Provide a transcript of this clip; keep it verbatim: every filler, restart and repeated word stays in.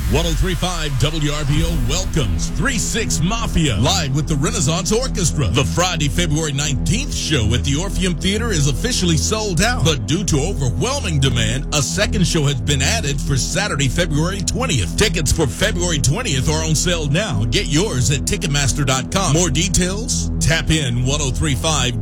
ten thirty-five W R B O welcomes three six Mafia live with the Renaissance Orchestra. The Friday, February nineteenth show at the Orpheum Theater is officially sold out, but due to overwhelming demand, a second show has been added for Saturday, February twentieth. Tickets for February twentieth are on sale now. Get yours at Ticketmaster dot com. More details? Tap in ten thirty-five